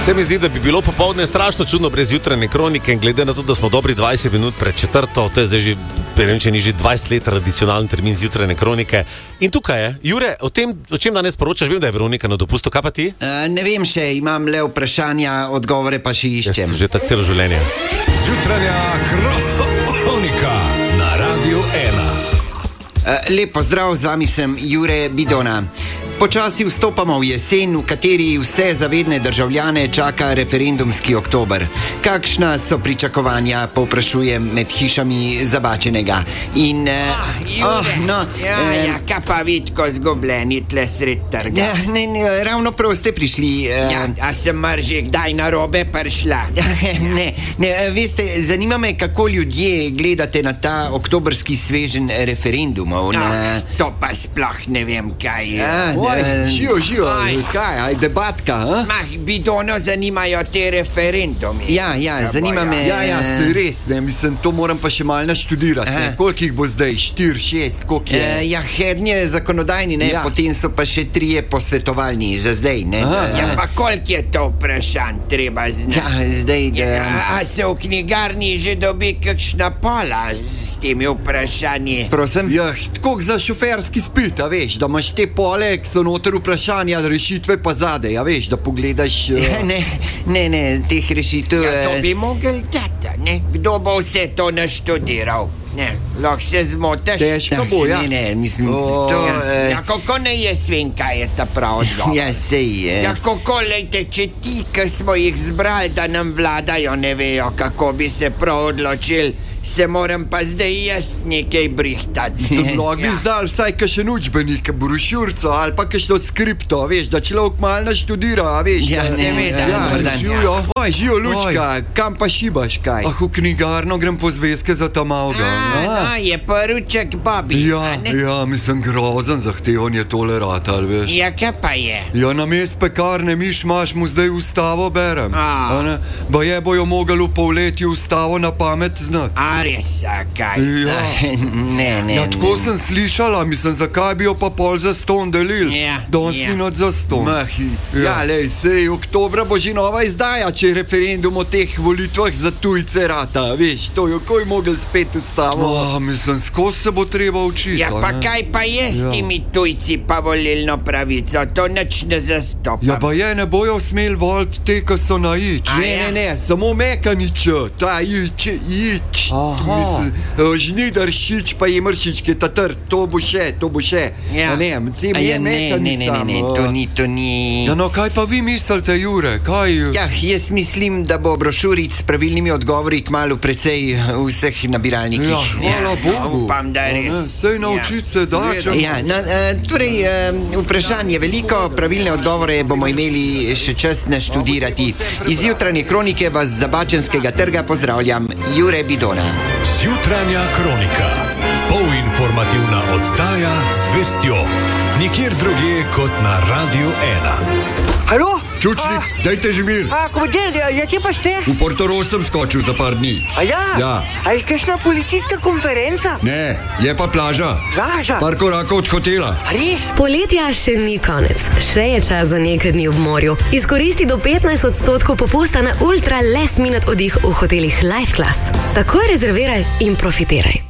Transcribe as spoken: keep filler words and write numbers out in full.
Se mi zdi, da bi bilo popoldne strašno čudno brez jutranje kronike in glede na to, da smo dobri dvajset minut pred četrto, to je zdaj že, vem, če ni že dvajset let tradicionalen termin z jutranje kronike. In tukaj je. Jure, o tem, o čem danes poročaš, vem, da je Veronika na dopustu, kaj pa ti? Uh, ne vem še, imam le vprašanja, odgovore pa še iščem. Jaz že tak celo življenje. Jutranja kronika na Radio ena. Uh, lep pozdrav, z vami sem Jure Bidona. Počasi vstopamo v jesen, v kateri vse zavedne državljane čaka referendumski oktober. Kakšna so pričakovanja, povprašujem med hišami Zabačenega. In, uh, ah, Jure, oh, no, ja, eh, ja, kaj pa vidko zgubljeni tle sred trga? Ja, ne, ne, ravno prav ste prišli. Uh, ja, a sem mrži kdaj na robe prišla? ne, ne, veste, zanima me, kako ljudje gledate na ta oktobrski svežen referendumov. No, na... To pa sploh ne vem, kaj je. Ja, Živo, živo, kaj, aj debatka, a? Mah, Bidono zanimajo te referendumi. Ja, ja, zanima me. Ja, ja, se res, ne, mislim, to moram pa še malo naštudirati, ne, koliko jih bo zdaj, štiri, šest, koliko je? E, ja, hednje zakonodajni, ne, ja. Potem so pa še trije posvetovalni za zdaj, ne. Aha, da, ja, pa koliko je to vprašanj treba znati? Ja, zdaj, da... Ja, a se v knjigarni že dobi kakšna pola s temi vprašanji? Prosim? Ja, tako za šoferski spit, a veš, da imaš te pole, so noter vprašanja, rešitve pa zadej, a veš, da pogledaš... Uh... Ne, ne, ne, teh rešitev... Ja, to bi mogel dati, ne? Kdo bo vse to naštudiral? Ne, lahko se zmotaš. Težko bo, ja. Ne, ne, mislim, oh. to... Ja, Uh... ja, kako ne je svinka, je ta prav odgovor. Ja, sej je. Ja, kako, lejte, če ti, ki smo jih zbrali, da nam vladajo, ne vejo, kako bi se prav odločili, se moram pa zdaj jaz nekaj brihtati. Sem lahko bi zdal vsaj kakšen učbenik, brošurco ali pa kakšno skripto, veš, da človek malo naštudira, a veš. Ja, seveda, ja, dober dan. Živijo, oj, živijo, Lučka, kam pa šibaš, kaj? Ah, v knjigarno grem po zvezke za ta malga. A, no, je poruček Bobby. Ja, ja, mislim, grozen zahtevan je tole rad, ali veš. Ja, kaj pa je? Ja, na mest pekarne miš maš mu zdaj ustavo berem. A. A ba je bojo mogli v polletju ustavo na pamet znati. A res, a kaj? Ja. Ne, ne, Ja, tako ne. sem slišala, mislim, zakaj bi jo pa pol za ston delil. Ja, Danes ja. ni noč za ston. Mahi. Ja, ja lej, sej, oktobra bo že nova izdaja, če referendum o teh volitvah za tujce rata, veš, to jo koj mogel spet ustavo. Ah, mislim, skozi se bo treba učiti. Ja, pa ne? kaj pa je s Ja. temi tujci pa volilno pravico? To nič ne zastopa. Ja, pa je, ne bojo smeli voliti te, ki so na ič. A Ne, ja? ne, ne, samo mekanič, ta ič, ič. Aha. Žnidar, šič, pa je mršič, ki je ta trd, to bo še, to bo še. Ja. A ne, tem A je ja, ne, mekanič ne, ne, ne, ne, samo. to ni, to ni... Ja, no, kaj pa vi mislite, Jure, kaj... Ja, jaz mislim, da bo brošuric s pravilnimi odgovori kmalu precej v vseh nabiralnikih. Ja, hvala Bogu. upam, da res. A ne, Sej naučiti se da, če... Ja, no, uh, torej, uh, vprašanje je veliko, pravilne odgovore bomo imeli še čas naštudirati. Iz jutranje kronike vas z Zabačenskega trga pozdravljam, Jure Bidona. Jutranja kronika. Polinformativna oddaja z vestjo. Nikjer drugje kot na Radio ena. Alo? Čučnik, A, dajte že mir. a, komandir, ja, kje pa ste? V Portorož sem skočil za par dni. A ja? Ja. A je kakšna policijska konferenca? Ne, je pa plaža. Plaža? Par korakov od hotela. A res? Poletja še ni konec, še je čas za nekaj dni v morju. Izkoristi do petnajst odstotkov popusta na ultra last minute oddih v hotelih Life Class. Takoj rezerviraj in profitiraj.